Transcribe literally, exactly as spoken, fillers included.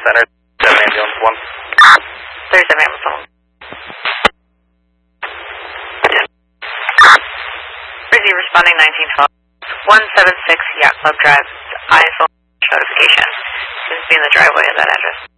Center, seven ambulance one. thirty-seven ambulance one. Busy responding nineteen twelve. one seven six Yacht Club Drive. I S O notification. Seems to be in the driveway of that address.